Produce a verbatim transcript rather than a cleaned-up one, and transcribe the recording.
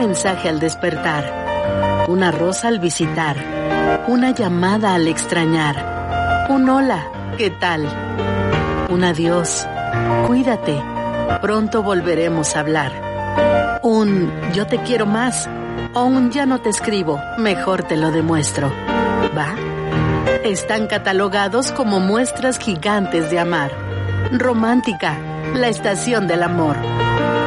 mensaje al despertar, una rosa al visitar, una llamada al extrañar, un hola, ¿qué tal? Un adiós, cuídate, pronto volveremos a hablar. Un yo te quiero más o un ya no te escribo, mejor te lo demuestro. ¿Va? Están catalogados como muestras gigantes de amar. Romántica, la estación del amor.